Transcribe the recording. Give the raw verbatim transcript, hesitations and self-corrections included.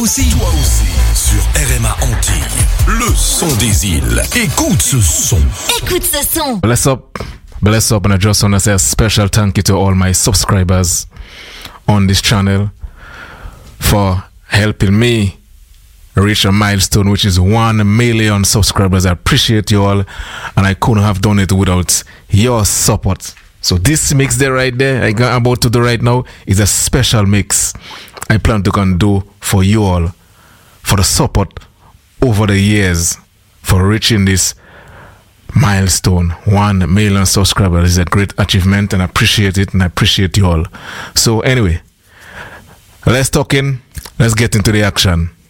Aussi, toi aussi, sur R M A Antilles, le son des îles. Écoute ce son. Écoute ce son. Bless up, bless up, and I just want to say a special thank you to all my subscribers on this channel for helping me reach a milestone, which is one million subscribers. I appreciate you all, and I couldn't have done it without your support. So this mix there right there, I got about to do right now, is a special mix I plan to can do for you all, for the support over the years, for reaching this milestone. One million subscribers is a great achievement, and I appreciate it, and I appreciate you all. So anyway, let's talk in, let's get into the action.